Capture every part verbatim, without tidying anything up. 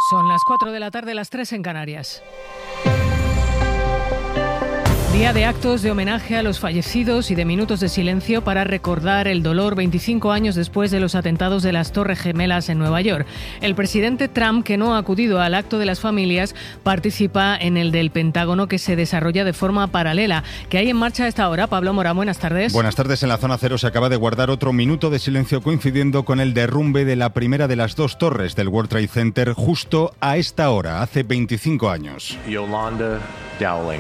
Son las cuatro de la tarde, las tres en Canarias. Día de actos de homenaje a los fallecidos y de minutos de silencio para recordar el dolor veinticinco años después de los atentados de las Torres Gemelas en Nueva York. El presidente Trump, que no ha acudido al acto de las familias, participa en el del Pentágono, que se desarrolla de forma paralela. ¿Qué hay en marcha a esta hora? Pablo Morán, buenas tardes. Buenas tardes. En la zona cero se acaba de guardar otro minuto de silencio coincidiendo con el derrumbe de la primera de las dos torres del World Trade Center justo a esta hora, hace veinticinco años. Yolanda Dowling.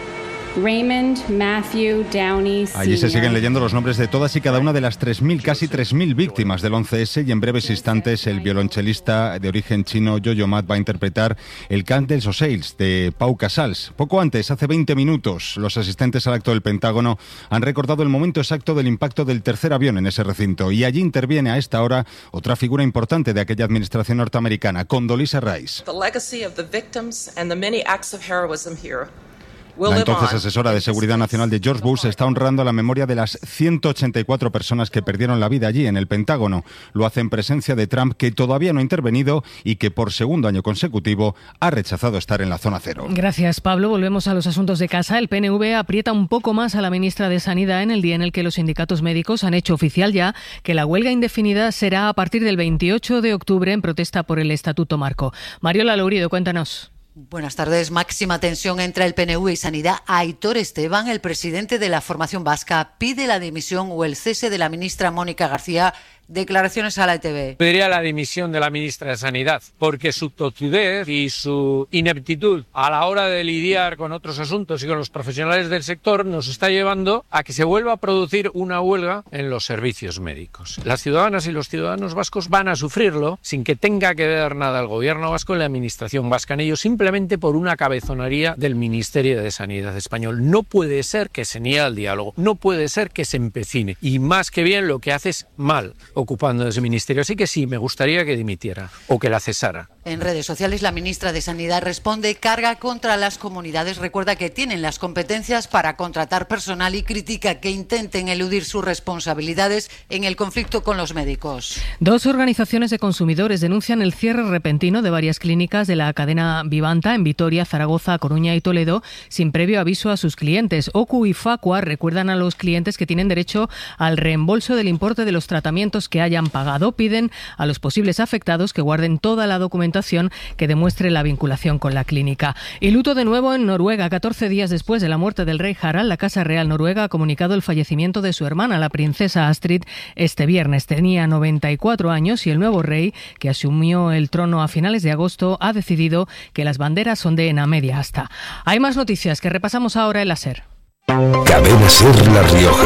Raymond Matthew Downey senior Allí se siguen leyendo los nombres de todas y cada una de las tres mil, casi tres mil víctimas del once ese, y en breves instantes el violonchelista de origen chino Yo-Yo Ma va a interpretar el Cant dels Ocells de Pau Casals. Poco antes, hace veinte minutos, los asistentes al acto del Pentágono han recordado el momento exacto del impacto del tercer avión en ese recinto, y allí interviene a esta hora otra figura importante de aquella administración norteamericana, Condoleezza Rice. The legacy of the victims and the many acts of heroism here. La entonces asesora de Seguridad Nacional de George Bush está honrando la memoria de las ciento ochenta y cuatro personas que perdieron la vida allí en el Pentágono. Lo hace en presencia de Trump, que todavía no ha intervenido y que por segundo año consecutivo ha rechazado estar en la zona cero. Gracias, Pablo. Volvemos a los asuntos de casa. El P N V aprieta un poco más a la ministra de Sanidad en el día en el que los sindicatos médicos han hecho oficial ya que la huelga indefinida será a partir del veintiocho de octubre en protesta por el Estatuto Marco. Mariola Lourido, cuéntanos. Buenas tardes. Máxima tensión entre el P N V y Sanidad. Aitor Esteban, el presidente de la formación vasca, pide la dimisión o el cese de la ministra Mónica García. Declaraciones a la E T V. Pediría la dimisión de la ministra de Sanidad, porque su totudez y su ineptitud a la hora de lidiar con otros asuntos y con los profesionales del sector nos está llevando a que se vuelva a producir una huelga en los servicios médicos. Las ciudadanas y los ciudadanos vascos van a sufrirlo sin que tenga que ver nada el gobierno vasco y la administración vasca en ello, simplemente por una cabezonería del Ministerio de Sanidad español. No puede ser que se niegue al diálogo, no puede ser que se empecine, y más que bien lo que hace es mal ocupando ese ministerio. Así que sí, me gustaría que dimitiera o que la cesara. En redes sociales, la ministra de Sanidad responde: carga contra las comunidades. Recuerda que tienen las competencias para contratar personal y critica que intenten eludir sus responsabilidades en el conflicto con los médicos. Dos organizaciones de consumidores denuncian el cierre repentino de varias clínicas de la cadena Vivanta en Vitoria, Zaragoza, Coruña y Toledo sin previo aviso a sus clientes. O C U y Facua recuerdan a los clientes que tienen derecho al reembolso del importe de los tratamientos que hayan pagado. Piden a los posibles afectados que guarden toda la documentación que demuestre la vinculación con la clínica. Y luto de nuevo en Noruega. catorce días después de la muerte del rey Harald, la Casa Real noruega ha comunicado el fallecimiento de su hermana, la princesa Astrid, este viernes. Tenía noventa y cuatro años y el nuevo rey, que asumió el trono a finales de agosto, ha decidido que las banderas ondeen a media asta. Hay más noticias que repasamos ahora en la SER. Cadena SER La Rioja.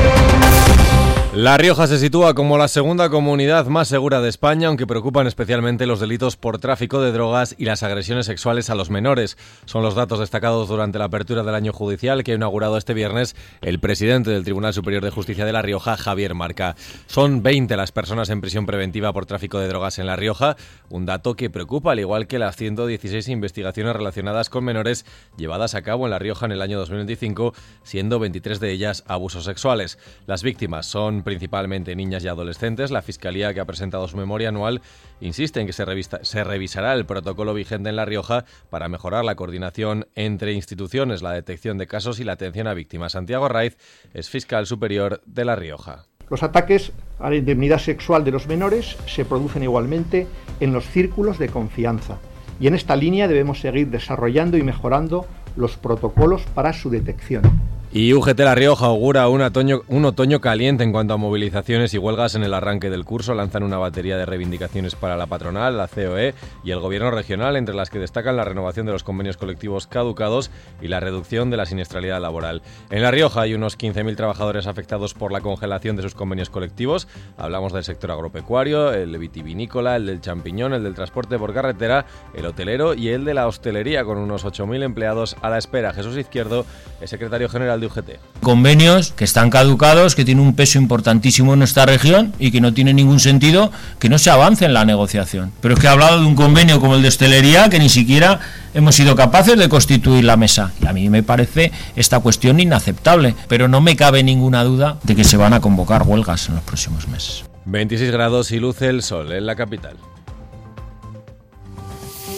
La Rioja se sitúa como la segunda comunidad más segura de España, aunque preocupan especialmente los delitos por tráfico de drogas y las agresiones sexuales a los menores. Son los datos destacados durante la apertura del año judicial que ha inaugurado este viernes el presidente del Tribunal Superior de Justicia de La Rioja, Javier Marca. Son veinte las personas en prisión preventiva por tráfico de drogas en La Rioja, un dato que preocupa, al igual que las ciento dieciséis investigaciones relacionadas con menores llevadas a cabo en La Rioja en el año dos mil veinticinco, siendo veintitrés de ellas abusos sexuales. Las víctimas son principalmente niñas y adolescentes. La Fiscalía, que ha presentado su memoria anual, insiste en que se, revista, se revisará el protocolo vigente en La Rioja para mejorar la coordinación entre instituciones, la detección de casos y la atención a víctimas. Santiago Raiz es fiscal superior de La Rioja. Los ataques a la indemnidad sexual de los menores se producen igualmente en los círculos de confianza, y en esta línea debemos seguir desarrollando y mejorando los protocolos para su detección. Y U G T La Rioja augura un otoño, un otoño caliente en cuanto a movilizaciones y huelgas en el arranque del curso. Lanzan una batería de reivindicaciones para la patronal, la C O E y el gobierno regional, entre las que destacan la renovación de los convenios colectivos caducados y la reducción de la siniestralidad laboral. En La Rioja hay unos quince mil trabajadores afectados por la congelación de sus convenios colectivos. Hablamos del sector agropecuario, el vitivinícola, el del champiñón, el del transporte por carretera, el hotelero y el de la hostelería, con unos ocho mil empleados a la espera. Jesús Izquierdo es secretario general de U G T. Convenios que están caducados, que tienen un peso importantísimo en nuestra región y que no tiene ningún sentido que no se avance en la negociación. Pero es que he hablado de un convenio como el de hostelería que ni siquiera hemos sido capaces de constituir la mesa. Y a mí me parece esta cuestión inaceptable, pero no me cabe ninguna duda de que se van a convocar huelgas en los próximos meses. veintiséis grados y luce el sol en la capital.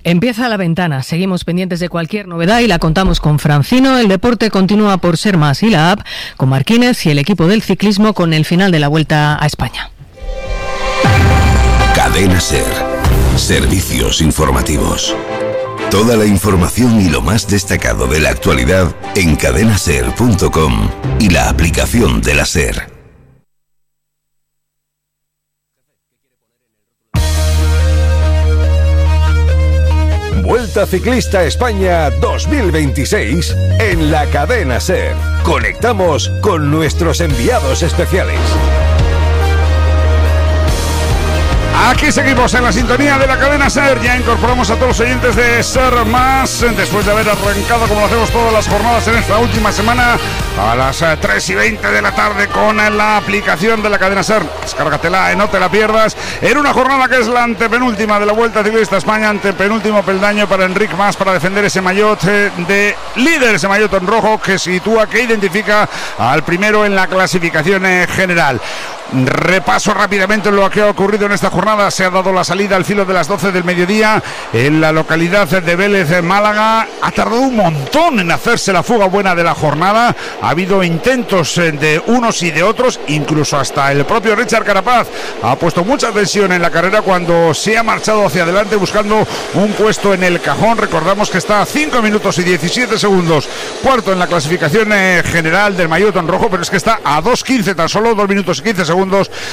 Empieza La Ventana. Seguimos pendientes de cualquier novedad y la contamos con Francino. El deporte continúa por ser más y la app con Marquínez y el equipo del ciclismo con el final de la Vuelta a España. Cadena SER. Servicios informativos. Toda la información y lo más destacado de la actualidad en cadena ser punto com y la aplicación de la SER. Vuelta Ciclista España dos mil veintiséis en la cadena SER. Conectamos con nuestros enviados especiales. Aquí seguimos en la sintonía de la cadena SER. Ya incorporamos a todos los oyentes de SER Más, después de haber arrancado, como lo hacemos todas las jornadas en esta última semana, a las tres y veinte de la tarde con la aplicación de la cadena SER. Descárgatela, eh, no te la pierdas, en una jornada que es la antepenúltima de la Vuelta Ciclista España, antepenúltimo peldaño para Enric Mas para defender ese maillot de líder, ese maillot en rojo que sitúa, que identifica al primero en la clasificación general. Repaso rápidamente lo que ha ocurrido en esta jornada. Se ha dado la salida al filo de las doce del mediodía en la localidad de Vélez, Málaga. Ha tardado un montón en hacerse la fuga buena de la jornada. Ha habido intentos de unos y de otros, incluso hasta el propio Richard Carapaz ha puesto mucha tensión en la carrera cuando se ha marchado hacia adelante buscando un puesto en el cajón. Recordamos que está a cinco minutos y diecisiete segundos cuarto en la clasificación general del maillot en rojo, pero es que está a dos quince, tan solo dos minutos y quince segundos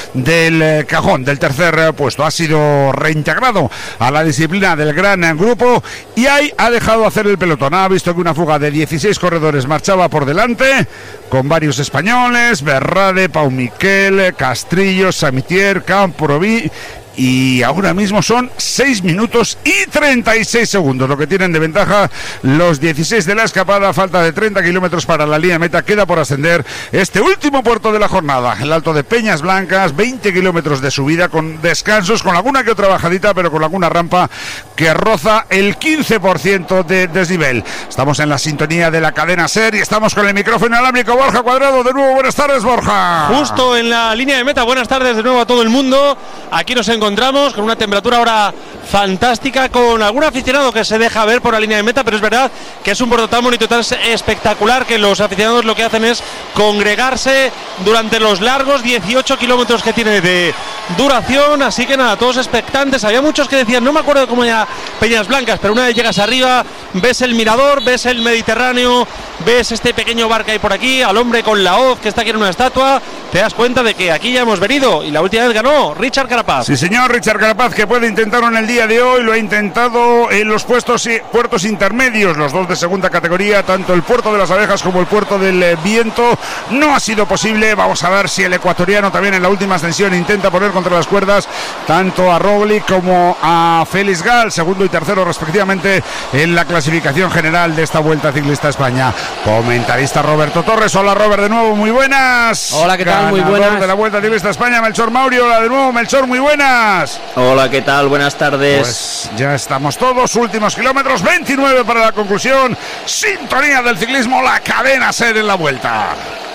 del cajón, del tercer puesto. Ha sido reintegrado a la disciplina del gran grupo y ahí ha dejado hacer el pelotón. Ha visto que una fuga de dieciséis corredores marchaba por delante, con varios españoles: Berrade, Pau Miquel, Castrillo, Samitier, Camproví. Y ahora mismo son seis minutos y treinta y seis segundos lo que tienen de ventaja los dieciséis de la escapada. Falta de treinta kilómetros para la línea de meta. Queda por ascender este último puerto de la jornada, el Alto de Peñas Blancas. Veinte kilómetros de subida con descansos, con alguna que otra bajadita, pero con alguna rampa que roza el quince por ciento de desnivel. Estamos en la sintonía de la cadena SER y estamos con el micrófono inalámbrico. Borja Cuadrado, de nuevo, buenas tardes, Borja. Justo en la línea de meta. Buenas tardes de nuevo a todo el mundo. Aquí nos encontramos encontramos con una temperatura ahora fantástica, con algún aficionado que se deja ver por la línea de meta, pero es verdad que es un puerto tan bonito, tan espectacular, que los aficionados lo que hacen es congregarse durante los largos dieciocho kilómetros que tiene de duración. Así que nada, todos expectantes. Había muchos que decían, no me acuerdo cómo era Peñas Blancas, pero una vez llegas arriba, ves el mirador, ves el Mediterráneo, ves este pequeño bar que hay por aquí, al hombre con la hoz que está aquí en una estatua, te das cuenta de que aquí ya hemos venido y la última vez ganó Richard Carapaz. Sí, señor, Richard Carapaz, que puede intentarlo en el día de hoy. Lo ha intentado en los puestos, puertos intermedios, los dos de segunda categoría, tanto el puerto de las Abejas como el puerto del Viento. No ha sido posible. Vamos a ver si el ecuatoriano también en la última ascensión intenta poner contra las cuerdas tanto a Roglic como a Félix Gal, segundo y tercero respectivamente en la clasificación general de esta Vuelta Ciclista España. Comentarista Roberto Torres. Hola, Robert, de nuevo, muy buenas. Hola, ¿qué tal? Muy buenas. De la Vuelta Ciclista España, Melchor Maurio. Hola de nuevo, Melchor, muy buenas. Hola, ¿qué tal? Buenas tardes. Pues ya estamos todos, últimos kilómetros, veintinueve para la conclusión. Sintonía del ciclismo, la cadena SER en la Vuelta.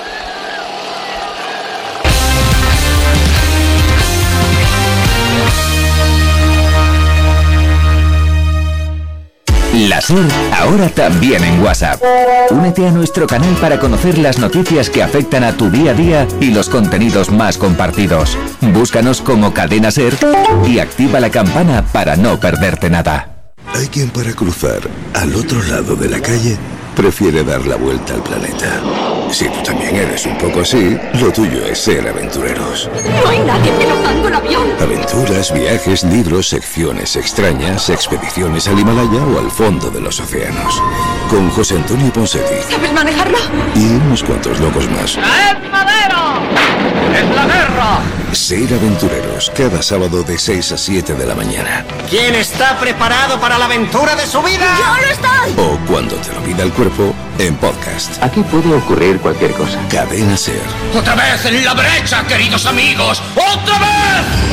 La SER ahora también en WhatsApp. Únete a nuestro canal para conocer las noticias que afectan a tu día a día y los contenidos más compartidos. Búscanos como Cadena SER y activa la campana para no perderte nada. Hay quien para cruzar al otro lado de la calle prefiere dar la vuelta al planeta. Si tú también eres un poco así, lo tuyo es ser aventureros. No hay nadie pilotando el avión. Aventuras, viajes, libros, secciones extrañas, expediciones al Himalaya o al fondo de los océanos. Con José Antonio Ponseti. ¿Sabes manejarlo? Y unos cuantos locos más. ¡Es madero! ¡Es la guerra! Ser aventureros, cada sábado de seis a siete de la mañana. ¿Quién está preparado para la aventura de su vida? ¡Yo lo estoy! O cuando te lo pida el cuerpo, en podcast. Aquí puede ocurrir cualquier cosa. Cadena SER. ¡Otra vez en la brecha, queridos amigos! ¡Otra vez!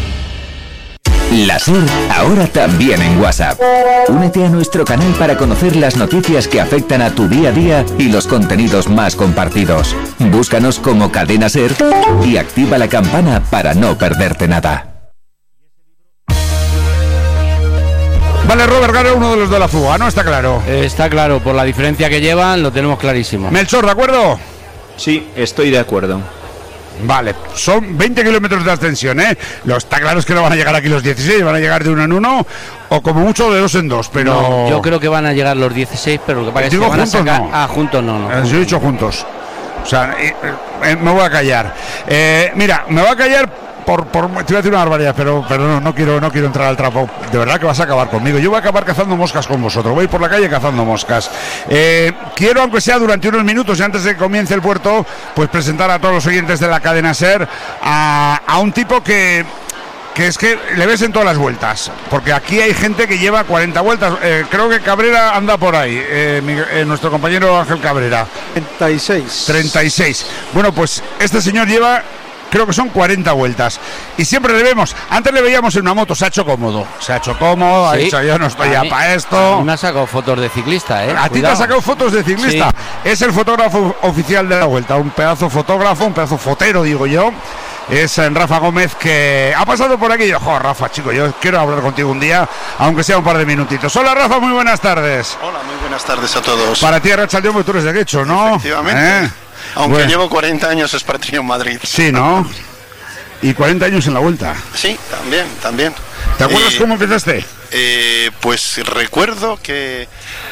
La SER ahora también en WhatsApp. Únete a nuestro canal para conocer las noticias que afectan a tu día a día y los contenidos más compartidos. Búscanos como Cadena SER y activa la campana para no perderte nada. Vale, Robert gana uno de los de la fuga, ¿no? Está claro. Eh, está claro, por la diferencia que llevan, lo tenemos clarísimo. Melchor, ¿de acuerdo? Sí, estoy de acuerdo. Vale, son veinte kilómetros de ascensión, ¿eh? Lo está claro es que no van a llegar aquí los dieciséis, van a llegar de uno en uno o como mucho de dos en dos, pero... No, yo creo que van a llegar los dieciséis, pero lo que pasa es que van a sacar... No. Ah, juntos no, no. Juntos. Yo he dicho juntos. O sea, eh, eh, me voy a callar. Eh, mira, me voy a callar... Por, por, te voy a decir una barbaridad, pero, pero no, no, quiero, no quiero entrar al trapo. De verdad que vas a acabar conmigo. Yo voy a acabar cazando moscas con vosotros. Voy por la calle cazando moscas. Eh, quiero, aunque sea durante unos minutos y antes de que comience el puerto, pues presentar a todos los oyentes de la cadena SER a, a un tipo que... que es que le ves en todas las vueltas, porque aquí hay gente que lleva cuarenta vueltas. Eh, creo que Cabrera anda por ahí, eh, mi, eh, nuestro compañero Ángel Cabrera. treinta y seis. treinta y seis. Bueno, pues este señor lleva... creo que son cuarenta vueltas. Y siempre le vemos, antes le veíamos en una moto, se ha hecho cómodo. Se ha hecho cómodo, sí. Ha dicho yo no estoy ya para esto. A mí me ha sacado fotos de ciclista, ¿eh? A Cuidado. Ti te ha sacado fotos de ciclista. Sí. Es el fotógrafo oficial de la Vuelta, un pedazo fotógrafo, un pedazo fotero, digo yo. Es en Rafa Gómez, que ha pasado por aquí y yo, jo, Rafa, chico, yo quiero hablar contigo un día, aunque sea un par de minutitos. Hola, Rafa, muy buenas tardes. Hola, muy buenas tardes a todos. Para ti, Arrachaldeón, porque tú eres de Guecho, ¿no? Efectivamente. ¿Eh? Aunque bueno. llevo cuarenta años expatriado en Madrid. Sí, ¿no? Y cuarenta años en la Vuelta. Sí, también, también. ¿Te acuerdas eh, cómo empezaste? Eh, pues recuerdo que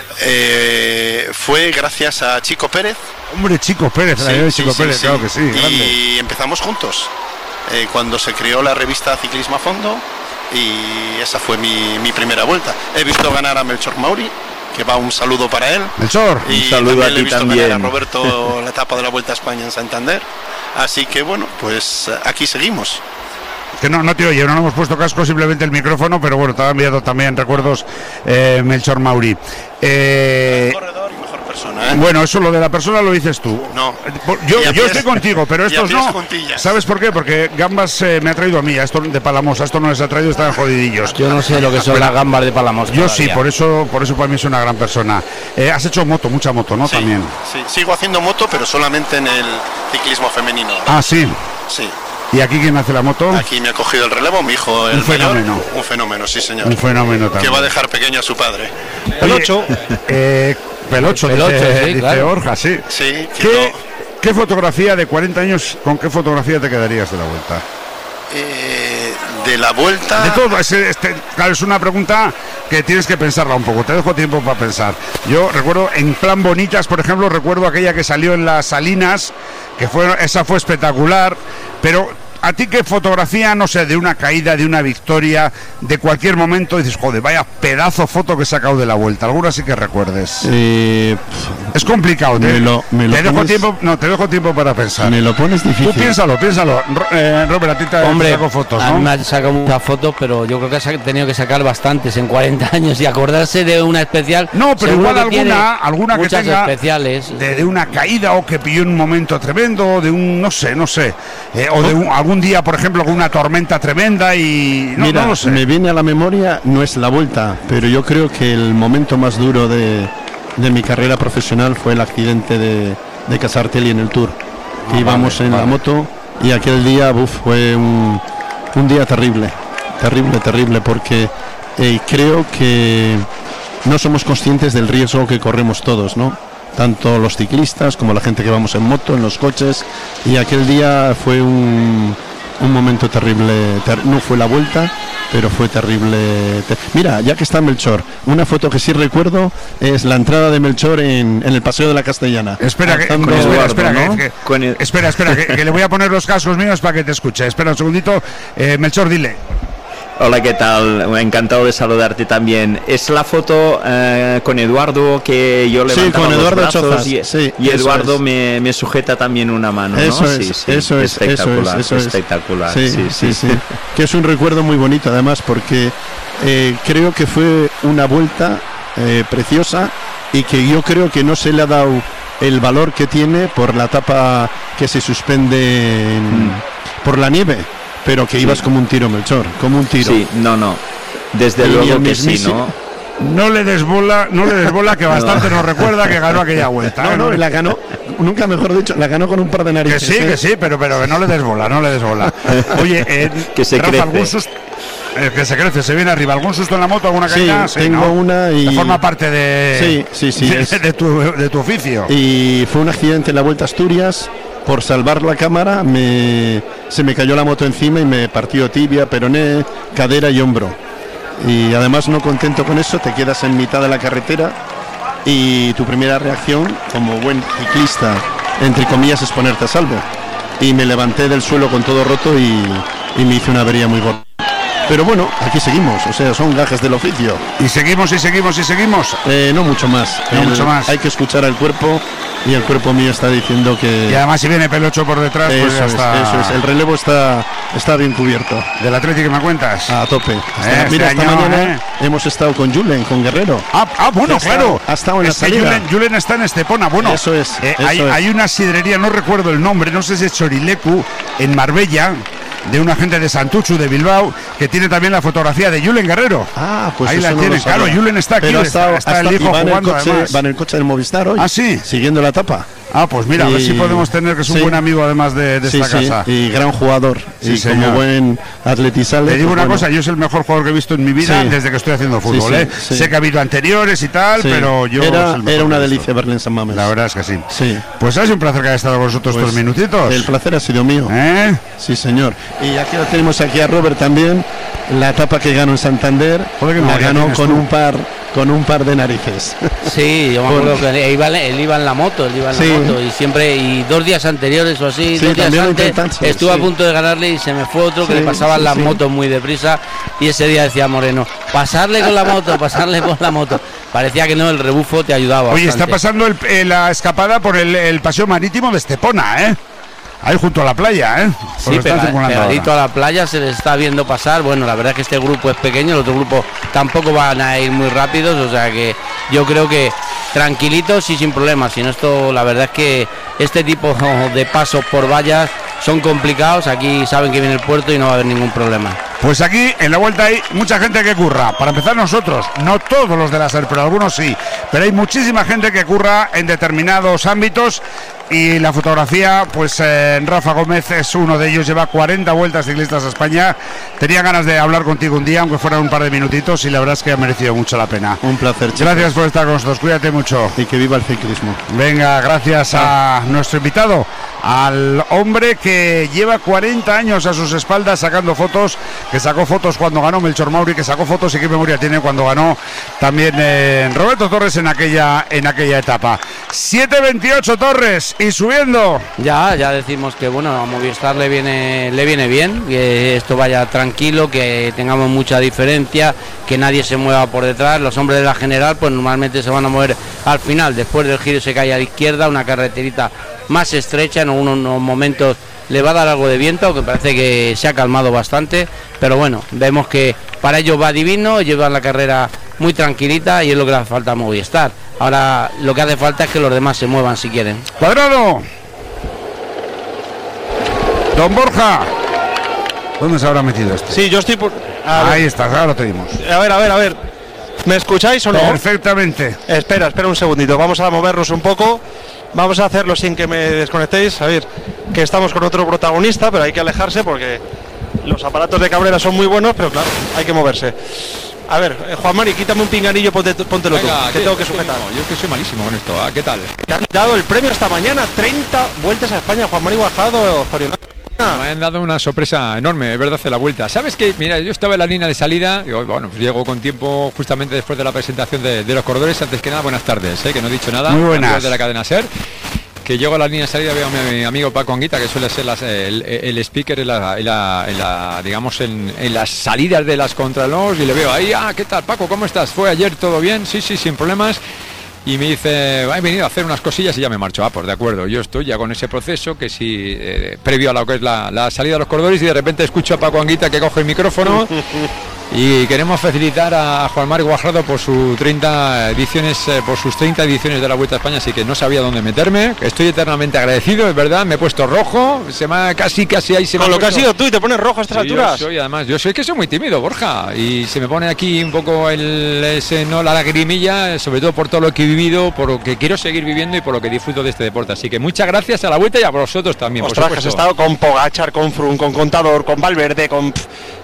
eh, fue gracias a Chico Pérez. Hombre, Chico Pérez, sí, sí, sí, Chico sí, Pérez, sí. claro que sí. Y grande. empezamos juntos, eh, cuando se creó la revista Ciclismo a Fondo, y esa fue mi, mi primera vuelta. He visto ganar a Melchor Mauri, que va un saludo para él. Melchor, y un saludo también a le he ti visto también. ganar a Roberto la etapa de la Vuelta a España en Santander. Así que bueno, pues aquí seguimos. Que no, no te oye, no hemos puesto casco, simplemente el micrófono, pero bueno, te ha enviado también recuerdos eh, Melchor Mauri. Eh, mejor corredor y mejor persona, ¿eh? Bueno, eso lo de la persona lo dices tú. No. Yo, yo pies, estoy contigo, pero estos no. Juntillas. ¿Sabes por qué? Porque Gambas eh, me ha traído a mí, a esto de Palamosa, esto no les ha traído, están jodidillos. Yo no sé lo que son las gambas de Palamosa. Yo sí, por eso, por eso para mí es una gran persona. Eh, has hecho moto, mucha moto, ¿no? Sí, También. Sí, sigo haciendo moto, pero solamente en el ciclismo femenino. Ah, sí. Sí. ¿Y aquí quién hace la moto? Aquí me ha cogido el relevo, mi hijo, el un fenómeno. Mayor, un fenómeno, sí señor. Un fenómeno también. Que va a dejar pequeño a su padre. Pelocho. Eh, Pelocho, Pelocho, dice, sí, dice claro. Borja, sí. Sí. ¿Qué, ¿Qué fotografía de cuarenta años, con qué fotografía te quedarías de la Vuelta? Eh, de la Vuelta... De todo, es, este, claro, es una pregunta que tienes que pensarla un poco, te dejo tiempo para pensar. Yo recuerdo, en plan bonitas, por ejemplo, recuerdo aquella que salió en las Salinas, que fue, esa fue espectacular, pero... ¿A ti qué fotografía, no sé, de una caída, de una victoria, de cualquier momento, dices, joder, vaya pedazo foto que he sacado de la Vuelta? ¿Alguna sí que recuerdes? Eh, es complicado, te, me lo, me lo te dejo pones, tiempo, no, te dejo tiempo para pensar. Me lo pones difícil. Tú piénsalo, piénsalo. Eh, Robert, a ti te Hombre, saco fotos, a ¿no? mí me ha sacado muchas fotos, pero yo creo que ha tenido que sacar bastantes en cuarenta años y acordarse de una especial. No, pero igual alguna, alguna que muchas tenga especiales. De, de una caída o que pilló en un momento tremendo, de un, no sé, no sé, eh, o de un, algún día, por ejemplo, con una tormenta tremenda y no, Mira, no lo sé. Me viene a la memoria, no es la Vuelta, pero yo creo que el momento más duro de, de mi carrera profesional fue el accidente de, de Casartelli en el Tour. Que ah, íbamos vale, en vale. la moto y aquel día uf, fue un, un día terrible, terrible, terrible, porque eh, creo que no somos conscientes del riesgo que corremos todos, ¿no? Tanto los ciclistas como la gente que vamos en moto, en los coches, y aquel día fue un... un momento terrible, ter no fue la Vuelta, pero fue terrible. Ter Mira, ya que está Melchor, una foto que sí recuerdo es la entrada de Melchor en, en el Paseo de la Castellana. Espera, que, Estando, espera, Eduardo, espera, ¿no? que, que, el... espera, espera, que, que le voy a poner los cascos míos para que te escuche. Espera un segundito, eh, Melchor, dile. Hola, ¿qué tal? Encantado de saludarte también. Es la foto eh, con Eduardo que yo levantaba sí, con los Eduardo brazos Chozas, y, sí, y Eduardo es. me, me sujeta también una mano, eso ¿no? Es, sí, sí, eso es, espectacular, eso es, espectacular. Sí, sí, sí, sí, sí. Que es un recuerdo muy bonito además porque eh, creo que fue una vuelta eh, preciosa y que yo creo que no se le ha dado el valor que tiene por la etapa que se suspende en, mm. por la nieve. Pero que sí. ibas como un tiro, Melchor, como un tiro. Sí, no, no. Desde y luego que sí, ¿no? No le desbola, no le desbola que bastante no. nos recuerda que ganó aquella vuelta. No, no, la ganó, nunca mejor dicho, la ganó con un par de narices. Que sí, ¿eh? que sí, pero, pero que no le desbola, no le desbola. Oye, eh, que se Rafa, crece. algún, sus, El que se crece, se viene arriba. ¿Algún susto en la moto, alguna caída? Sí, tengo ¿no? una y... Forma parte de... Sí, sí, sí. De, es... de, tu, de tu oficio. Y fue un accidente en la Vuelta a Asturias. Por salvar la cámara, me... se me cayó la moto encima y me partió tibia, peroné, cadera y hombro. Y además, no contento con eso, te quedas en mitad de la carretera y tu primera reacción, como buen ciclista, entre comillas, es ponerte a salvo. Y me levanté del suelo con todo roto y, y me hice una avería muy gorda. Pero bueno, aquí seguimos, o sea, son gajes del oficio. ¿Y seguimos y seguimos y seguimos? Eh, no mucho más. No el, mucho más. Hay que escuchar al cuerpo y el cuerpo mío está diciendo que... Y además si viene Pelocho por detrás, eso pues ya es, está... Eso es, el relevo está, está bien cubierto. ¿Del Atlético que me cuentas? A tope. Hasta, eh, mira, este esta año, mañana eh. hemos estado con Julen, con Guerrero. Ah, ah bueno, ha claro. Estado, ha estado en es la salida. Julen, Julen está en Estepona, bueno. Eso es. Eh, eso hay, es. hay una sidrería, no recuerdo el nombre, no sé si es Chorilecu, en Marbella, de un agente de Santuchu de Bilbao, que tiene también la fotografía de Julen Guerrero. Ah, pues ahí eso la no tiene. lo sabía. Claro, Julen está aquí. Pero ha está, estado, está ha el estado, hijo va en el jugando coche, además. va en el coche del Movistar hoy. Ah, sí. Siguiendo la etapa. Ah, pues mira, y, a ver si podemos tener, que es un sí, buen amigo además de, de sí, esta sí, casa. Y gran jugador. Sí, y señor. Como buen atletizale. Te digo pues una bueno. cosa, yo es el mejor jugador que he visto en mi vida sí. desde que estoy haciendo fútbol. Sí, sí, ¿eh? sí. Sé que ha habido anteriores y tal, sí. pero yo... Era, era una delicia verle en San Mamés. La verdad es que sí. sí. Pues ha sido un placer que haya estado con nosotros pues, estos minutitos. El placer ha sido mío. ¿Eh? Sí, señor. Y aquí lo tenemos aquí a Robert también. La etapa que ganó en Santander. Joder, que no, la ganó con tú. un par... con un par de narices. Sí, yo me acuerdo que él iba, él iba en la moto, él iba en sí. la moto y siempre, y dos días anteriores o así, sí, dos días antes, estuve sí. a punto de ganarle y se me fue otro que sí, le pasaban sí, las sí. motos muy deprisa y ese día decía Moreno, pasarle con la moto, pasarle con la moto. Parecía que no, el rebufo te ayudaba. Oye, bastante. Está pasando el, eh, la escapada por el, el paseo marítimo de Estepona, ¿eh? Ahí junto a la playa, ¿eh? Sí, pega, pegadito ahora. a la playa se les está viendo pasar. Bueno, la verdad es que este grupo es pequeño, el otro grupo tampoco van a ir muy rápidos, o sea que yo creo que tranquilitos y sin problemas. Si no, esto, la verdad es que este tipo de pasos por vallas son complicados. Aquí saben que viene el puerto y no va a haber ningún problema. Pues aquí en la vuelta hay mucha gente que curra. Para empezar nosotros, no todos los de la SER, pero algunos sí. Pero hay muchísima gente que curra en determinados ámbitos. Y la fotografía, pues eh, Rafa Gómez es uno de ellos, lleva cuarenta vueltas ciclistas a España. Tenía ganas de hablar contigo un día, aunque fueran un par de minutitos, y la verdad es que ha merecido mucho la pena. Un placer, chicos. Gracias por estar con nosotros, cuídate mucho. Y que viva el ciclismo. Venga, gracias a nuestro invitado, al hombre que lleva cuarenta años a sus espaldas sacando fotos, que sacó fotos cuando ganó Melchor Mauri, que sacó fotos y qué memoria tiene cuando ganó también eh, Roberto Torres en aquella, en aquella etapa. siete veintiocho Torres. Y subiendo. Ya, ya decimos que bueno, a Movistar le viene, le viene bien, que esto vaya tranquilo, que tengamos mucha diferencia, que nadie se mueva por detrás. Los hombres de la general pues normalmente se van a mover al final, después del giro se cae a la izquierda, una carreterita más estrecha, en unos, unos momentos le va a dar algo de viento, aunque parece que se ha calmado bastante, pero bueno, vemos que para ellos va divino, llevan la carrera muy tranquilita y es lo que le hace falta a Movistar. Ahora lo que hace falta es que los demás se muevan si quieren. Cuadrado. Don Borja. ¿Dónde se habrá metido esto? Sí, yo estoy por... Ahí está, ahora lo tenemos. A ver, a ver, a ver. ¿Me escucháis o no? Perfectamente. Espera, espera un segundito. Vamos a movernos un poco. Vamos a hacerlo sin que me desconectéis. A ver, que estamos con otro protagonista, pero hay que alejarse porque los aparatos de Cabrera son muy buenos, pero claro, hay que moverse. A ver, eh, Juan Mari, quítame un pinganillo, ponte, póntelo Venga, tú, que ¿qué? tengo que sujetar. Yo es que soy malísimo con esto, ¿eh? ¿Qué tal? Te han dado el premio esta mañana, treinta vueltas a España, Juan Mari Guajado, Zorional. Me han dado una sorpresa enorme, es verdad, hace la vuelta. ¿Sabes qué? Mira, yo estaba en la línea de salida, digo, bueno, pues llego con tiempo justamente después de la presentación de, de los corredores. Antes que nada, buenas tardes, ¿eh? Que no he dicho nada. Muy buenas. De la cadena SER. Que llego a la línea de salida, veo a mi, mi amigo Paco Anguita, que suele ser las, el, el speaker en la, en la, en la digamos, en, en las salidas de las contralors, y le veo ahí, ah, ¿qué tal, Paco? ¿Cómo estás? ¿Fue ayer todo bien? Sí, sí, sin problemas. Y me dice, he venido a hacer unas cosillas y ya me marcho. Ah, pues de acuerdo, yo estoy ya con ese proceso que sí, eh, previo a lo que es la, la salida de los corredores, y de repente escucho a Paco Anguita que coge el micrófono. Y queremos felicitar a Juan Mari Guajardo por sus treinta ediciones, eh, por sus treinta ediciones de la Vuelta a España, así que no sabía dónde meterme. Estoy eternamente agradecido, es verdad, me he puesto rojo, se me ha, casi casi ahí se me Con ha lo que has puesto... sido tú y te pones rojo a estas Sí, alturas. Yo soy, además, yo soy que soy muy tímido, Borja, y se me pone aquí un poco el ese no la lagrimilla, sobre todo por todo lo que he vivido, por lo que quiero seguir viviendo y por lo que disfruto de este deporte. Así que muchas gracias a la Vuelta y a vosotros también. Ostras, por que has estado con Pogachar, con Froome, con Contador, con Valverde, con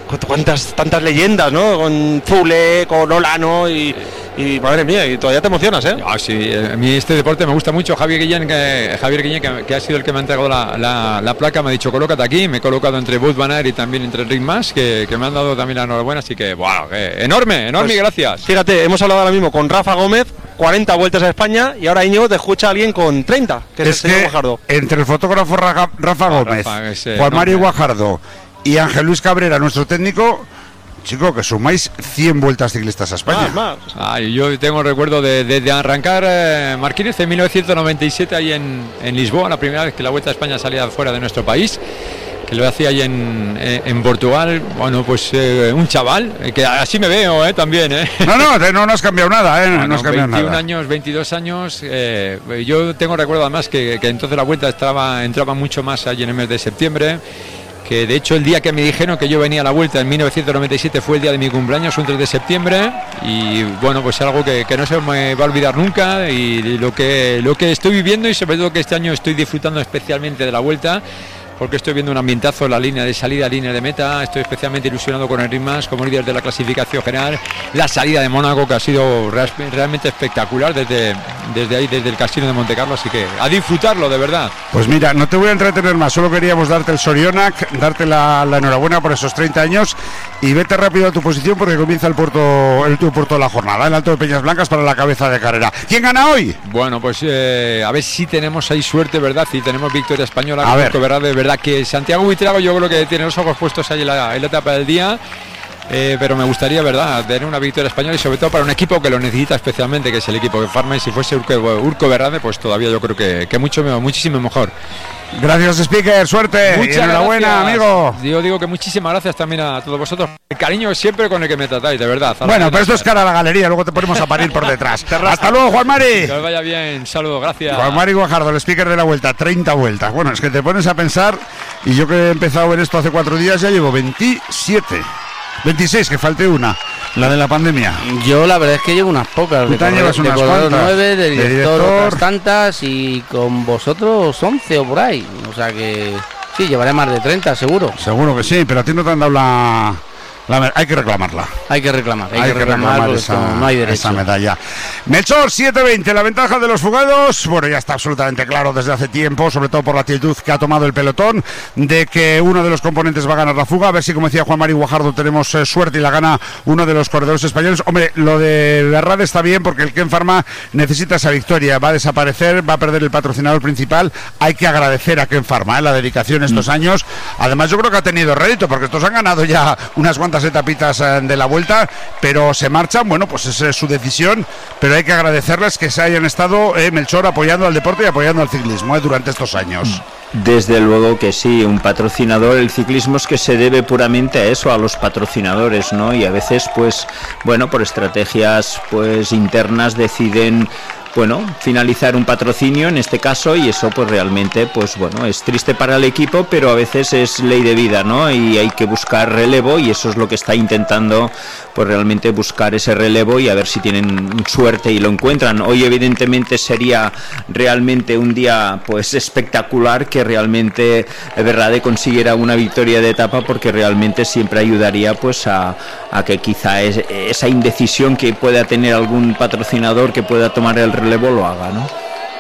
cuántas tantas leyendas, ¿no? Con Zule, con Olano y, y madre mía, y todavía te emocionas, ¿eh? Ah, sí, a mí este deporte me gusta mucho. Javier Guillén, que, Javier Guillén que, que ha sido el que me ha entregado la, la, la placa, me ha dicho colócate aquí, me he colocado entre Wout van Aert y también entre Rick Mas, que, que me han dado también la enhorabuena, así que, wow, que enorme, enorme, pues, gracias. Fíjate, hemos hablado ahora mismo con Rafa Gómez, cuarenta vueltas a España, y ahora Íñigo te escucha a alguien con treinta, que es, es el señor Guajardo. Entre el fotógrafo Rafa, Rafa ah, Gómez, Rafa, ese, Juan Mari Guajardo y Ángel Luis Cabrera, nuestro técnico, chico, que sumáis cien vueltas ciclistas a España. Más, más. Ay, yo tengo el recuerdo de, de, de arrancar eh, Marquínez en mil novecientos noventa y siete ahí en, en Lisboa, la primera vez que la Vuelta a España salía fuera de nuestro país, que lo hacía ahí en, en Portugal. Bueno, pues eh, un chaval, eh, que así me veo eh, también. Eh. No, no, no, no has cambiado nada, eh, no, no has cambiado veintiún nada. años, veintidós años, eh, yo tengo recuerdo además que, que entonces la Vuelta estaba, entraba mucho más allí en el mes de septiembre, que de hecho el día que me dijeron que yo venía a la Vuelta en mil novecientos noventa y siete fue el día de mi cumpleaños, un tres de septiembre, y bueno, pues algo que, que no se me va a olvidar nunca, y, y lo que lo que estoy viviendo, y sobre todo que este año estoy disfrutando especialmente de la Vuelta, porque estoy viendo un ambientazo en la línea de salida, línea de meta. Estoy especialmente ilusionado con el Rick Mas como líder de la clasificación general. La salida de Mónaco, que ha sido real, realmente espectacular desde, desde ahí, desde el Casino de Montecarlo, así que a disfrutarlo, de verdad. Pues mira, no te voy a entretener más, solo queríamos darte el Sorionac, darte la, la enhorabuena por esos treinta años, y vete rápido a tu posición porque comienza el puerto, el último puerto de la jornada, el Alto de Peñas Blancas para la cabeza de carrera. ¿Quién gana hoy? Bueno, pues eh, a ver si tenemos ahí suerte, ¿verdad? Si tenemos victoria española, a ver. ¿verdad? De verdad que Santiago Buitrago yo creo que tiene los ojos puestos ahí en la, en la etapa del día, eh, pero me gustaría, verdad, tener una victoria española, y sobre todo para un equipo que lo necesita especialmente, que es el equipo de Farma, y si fuese Urco, Urco Berrade, pues todavía yo creo que, que mucho muchísimo mejor. Gracias, Speaker, suerte. Muchas y enhorabuena, gracias, amigo. Yo digo que muchísimas gracias también a todos vosotros. El cariño siempre con el que me tratáis, de verdad. Bueno, pero esto es cara a la galería, luego te ponemos a parir por detrás. Hasta luego, Juan Mari. Que os vaya bien, saludos, gracias. Juan Mari Guajardo, el speaker de la Vuelta, treinta vueltas. Bueno, es que te pones a pensar, y yo que he empezado en esto hace cuatro días, ya llevo veintisiete. veintiséis, que falte una, la de la pandemia. Yo la verdad es que llevo unas pocas. Tú te llevas unas cuantas. nueve, de director, de director otras tantas, y con vosotros once o por ahí. O sea que sí, llevaré más de treinta, seguro. Seguro que sí, pero a ti no te han dado la... La, hay que reclamarla. Hay que reclamar, hay, hay que, que reclamar, reclamar esa, no hay derecho. esa medalla. Melchor, siete veinte, la ventaja de los fugados. Bueno, ya está absolutamente claro desde hace tiempo, sobre todo por la actitud que ha tomado el pelotón, de que uno de los componentes va a ganar la fuga. A ver si, como decía Juan Mari Guajardo, tenemos eh, suerte y la gana uno de los corredores españoles. Hombre, lo de Berrade está bien porque el Ken Pharma necesita esa victoria. Va a desaparecer, va a perder el patrocinador principal. Hay que agradecer a Ken Pharma eh, la dedicación estos mm. años. Además, yo creo que ha tenido rédito porque estos han ganado ya unas cuantas etapitas de la Vuelta, pero se marchan, bueno, pues es, es su decisión, pero hay que agradecerles que se hayan estado, eh, Melchor, apoyando al deporte y apoyando al ciclismo eh, durante estos años. Desde luego que sí, un patrocinador, el ciclismo es que se debe puramente a eso, a los patrocinadores, ¿no? Y a veces, pues, bueno, por estrategias pues internas deciden, bueno, finalizar un patrocinio en este caso, y eso pues realmente pues bueno, es triste para el equipo, pero a veces es ley de vida, ¿no? Y hay que buscar relevo, y eso es lo que está intentando pues realmente buscar ese relevo, y a ver si tienen suerte y lo encuentran. Hoy evidentemente sería realmente un día pues espectacular que realmente Berrade consiguiera una victoria de etapa, porque realmente siempre ayudaría pues a, a que quizá es, esa indecisión que pueda tener algún patrocinador que pueda tomar el relevo lo haga, ¿no?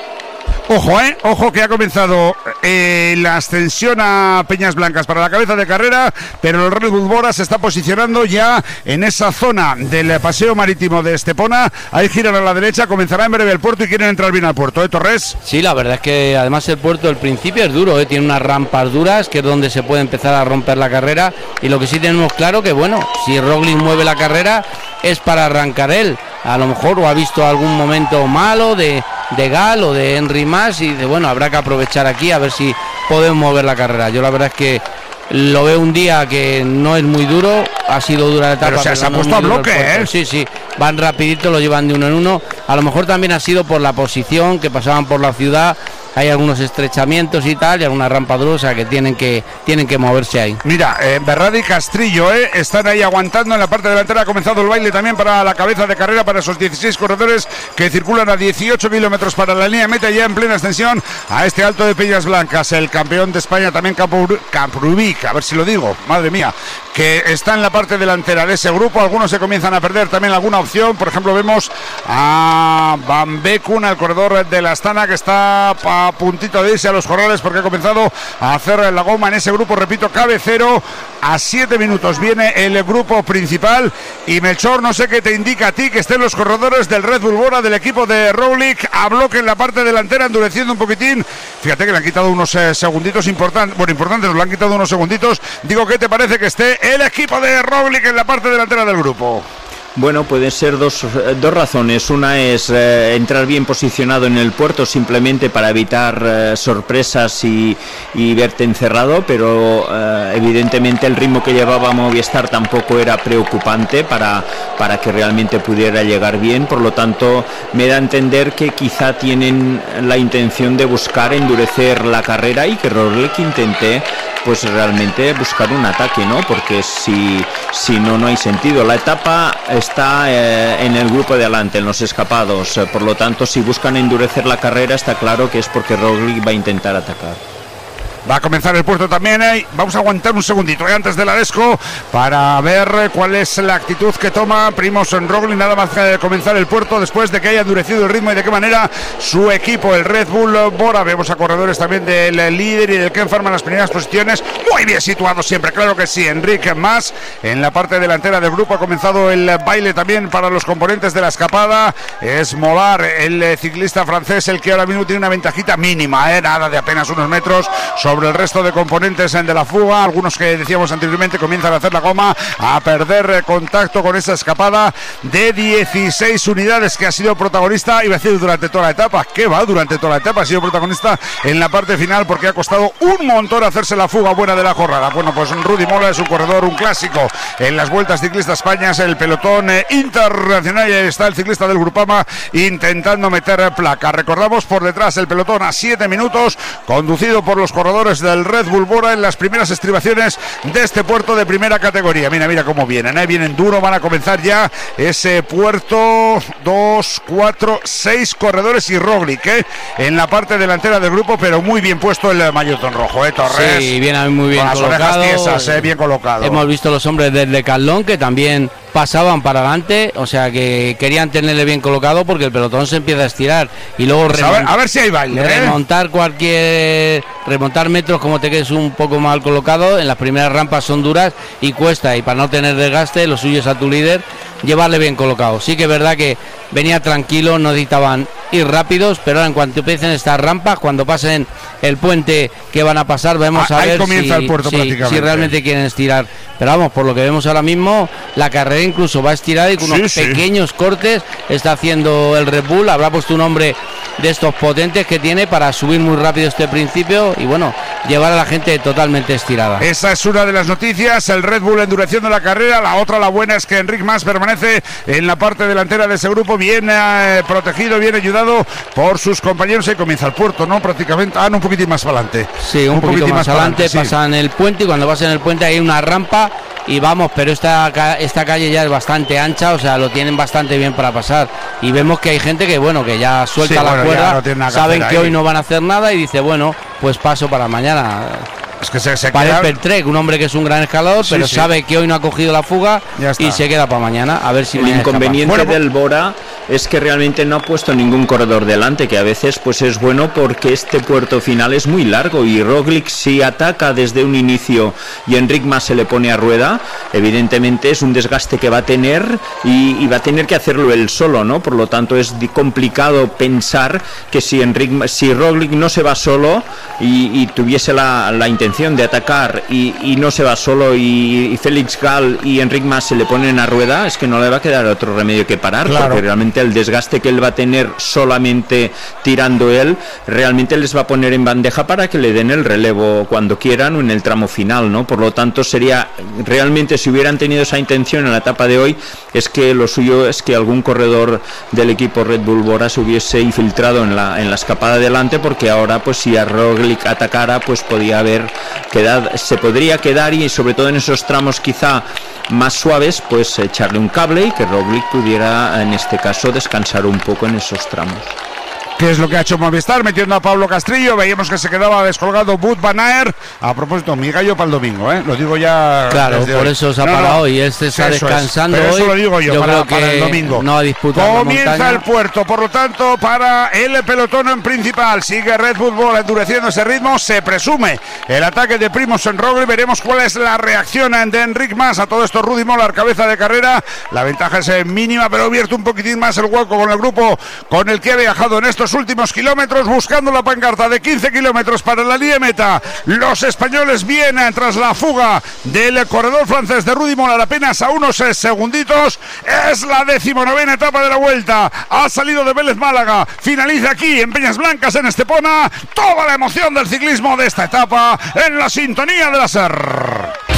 Ojo, eh, ojo que ha comenzado eh, la ascensión a Peñas Blancas para la cabeza de carrera, pero el Red Bull Bora se está posicionando ya en esa zona del paseo marítimo de Estepona. Ahí giran a la derecha, comenzará en breve el puerto y quieren entrar bien al puerto, ¿eh, Torres? Sí, la verdad es que además el puerto al principio es duro, ¿eh? Tiene unas rampas duras, que es donde se puede empezar a romper la carrera, y lo que sí tenemos claro que, bueno, si Roglic mueve la carrera es para arrancar él. A lo mejor o ha visto algún momento malo de, de Gal o de Henry Mas, y de bueno, habrá que aprovechar aquí a ver si podemos mover la carrera. Yo la verdad es que lo veo un día que no es muy duro, ha sido dura la etapa. Pero, o sea, se ha puesto a bloque, ¿eh? Sí, sí, van rapidito, lo llevan de uno en uno. A lo mejor también ha sido por la posición, que pasaban por la ciudad. hay algunos estrechamientos y tal, y alguna rampa dura que tienen que tienen que moverse ahí. Mira, eh, Berrada y Castrillo eh, están ahí aguantando en la parte delantera. Ha comenzado el baile también para la cabeza de carrera para esos dieciséis corredores que circulan a dieciocho kilómetros para la línea de meta, ya en plena extensión a este Alto de Peñas Blancas. El campeón de España también, Camprubí, a ver si lo digo, madre mía, que está en la parte delantera de ese grupo. Algunos se comienzan a perder también alguna opción. Por ejemplo, vemos a Van Bekun, el corredor de la Astana, que está a puntito de irse a los corrales porque ha comenzado a hacer la goma en ese grupo. Repito, cabecero. A siete minutos viene el grupo principal. Y Melchor, no sé qué te indica a ti que estén los corredores del Red Bull Bora, del equipo de Roglic, a bloque en la parte delantera, endureciendo un poquitín. Fíjate que le han quitado unos eh, segunditos importantes, bueno, importantes, le han quitado unos segunditos. Digo, ¿qué te parece que esté el equipo de Roglic en la parte delantera del grupo? Bueno, pueden ser dos, dos razones. Una es eh, entrar bien posicionado en el puerto simplemente para evitar eh, sorpresas y, y verte encerrado, pero eh, evidentemente el ritmo que llevaba Movistar tampoco era preocupante para, para que realmente pudiera llegar bien. Por lo tanto, me da a entender que quizá tienen la intención de buscar endurecer la carrera y que Roglic intente pues realmente buscar un ataque, ¿no? Porque si, si no, no hay sentido. La etapa está eh, en el grupo de adelante, en los escapados, eh, por lo tanto, si buscan endurecer la carrera, está claro que es porque Roglic va a intentar atacar. Va a comenzar el puerto también, eh. Vamos a aguantar un segundito eh, antes del Aresco para ver cuál es la actitud que toma Primož Roglic nada más que comenzar el puerto, después de que haya endurecido el ritmo y de qué manera su equipo, el Red Bull Bora. Vemos a corredores también del líder y del Ken Farman en las primeras posiciones, muy bien situados siempre, claro que sí. Enrique Mas en la parte delantera del grupo. Ha comenzado el baile también para los componentes de la escapada. Es Molar, el ciclista francés, el que ahora mismo tiene una ventajita mínima, eh, nada de apenas unos metros sobre el resto de componentes de la fuga. Algunos que decíamos anteriormente comienzan a hacer la goma, a perder contacto con esa escapada de dieciséis unidades que ha sido protagonista, iba a decir durante toda la etapa, que va, durante toda la etapa ha sido protagonista en la parte final porque ha costado un montón hacerse la fuga buena de la jornada. Bueno, pues Rudy Mola es un corredor, un clásico en las Vueltas Ciclistas Españas, el pelotón eh, internacional, y ahí está el ciclista del Grupama intentando meter placa. Recordamos, por detrás el pelotón a siete minutos, conducido por los corredores del Red Bull Bora en las primeras estribaciones de este puerto de primera categoría. Mira, mira cómo vienen, ¿eh? Vienen duro, van a comenzar ya ese puerto. Dos, cuatro, seis corredores y Roglic, ¿eh? En la parte delantera del grupo, pero muy bien puesto el maillotón rojo, ¿eh, Torres? Sí, viene muy bien con las colocado. Orejas tiesas, ¿eh? Bien colocado. Hemos visto los hombres del Decathlon que también pasaban para adelante, o sea que querían tenerle bien colocado porque el pelotón se empieza a estirar y luego pues a, ver, a ver si hay baile, ¿eh? remontar cualquier remontar metros como te quedes un poco mal colocado. En las primeras rampas son duras y cuesta, y para no tener desgaste lo suyo es a tu líder llevarle bien colocado. Sí que es verdad que venía tranquilo, no necesitaban ir rápidos, pero ahora en cuanto empiecen estas rampas, cuando pasen el puente que van a pasar, vamos a, a ver si, el puerto si, si realmente quieren estirar. Pero vamos, por lo que vemos ahora mismo, la carrera incluso va a estirar y con unos sí, pequeños sí. cortes está haciendo el Red Bull. Habrá puesto un hombre de estos potentes que tiene para subir muy rápido este principio y bueno, llevar a la gente totalmente estirada. Esa es una de las noticias, el Red Bull endureciendo la carrera. La otra, la buena, es que Enric Mas permanece en la parte delantera de ese grupo, bien eh, protegido, bien ayudado por sus compañeros. Y comienza el puerto, ¿no? Prácticamente, ah, no, un poquitín más para adelante. Sí, un, un poquito más, más adelante, sí. Pasan el puente y cuando pasan el puente hay una rampa y vamos, pero esta, esta calle ya es bastante ancha, o sea, lo tienen bastante bien para pasar. Y vemos que hay gente que, bueno, que ya suelta sí, la bueno, cuerda, no saben que ahí. Hoy no van a hacer nada y dice, bueno, pues paso para mañana. Es que se, se para el Trek, un hombre que es un gran escalador, sí, pero sí. sabe que hoy no ha cogido la fuga y se queda para mañana, a ver si el inconveniente bueno, del Bora es que realmente no ha puesto ningún corredor delante, que a veces pues es bueno porque este puerto final es muy largo y Roglic, si ataca desde un inicio y Enric Mas se le pone a rueda, evidentemente es un desgaste que va a tener y, y va a tener que hacerlo él solo, ¿no? Por lo tanto es complicado pensar que si Enric, si Roglic no se va solo y, y tuviese la, la intención de atacar y, y no se va solo y, y Félix Gall y Enric Mas se le ponen a rueda, es que no le va a quedar otro remedio que parar, claro. porque realmente realmente el desgaste que él va a tener solamente tirando él, realmente les va a poner en bandeja para que le den el relevo cuando quieran o en el tramo final, ¿no? Por lo tanto, sería realmente, si hubieran tenido esa intención en la etapa de hoy, es que lo suyo es que algún corredor del equipo Red Bull Bora se hubiese infiltrado en la, en la escapada delante, porque ahora, pues si a Roglic atacara, pues podía haber quedado, se podría quedar, y sobre todo en esos tramos quizá más suaves, pues echarle un cable y que Roglic pudiera en este caso descansar un poco en esos tramos. ¿Qué es lo que ha hecho Movistar? Metiendo a Pablo Castrillo, veíamos que se quedaba descolgado Wout van Aert. A propósito, mi gallo para el domingo, ¿eh? Lo digo ya. Claro, por hoy. Eso se ha no, parado no, y este está descansando es, hoy. Eso lo digo yo, yo para, para el domingo. No ha disputado. Comienza el puerto, por lo tanto, para el pelotón en principal. Sigue Red Bull Bora endureciendo ese ritmo. Se presume el ataque de Primož Roglič. Veremos cuál es la reacción de Enric Mas. A todo esto, Rudy Mollard, cabeza de carrera. La ventaja es mínima, pero ha abierto un poquitín más el hueco con el grupo con el que ha viajado en estos últimos kilómetros, buscando la pancarta de quince kilómetros para la línea meta. Los españoles vienen tras la fuga del corredor francés de Rudy Mollard, apenas a unos segunditos. Es la decimonovena etapa de la Vuelta. Ha salido de Vélez Málaga, finaliza aquí en Peñas Blancas, en Estepona. Toda la emoción del ciclismo de esta etapa en la sintonía de la SER.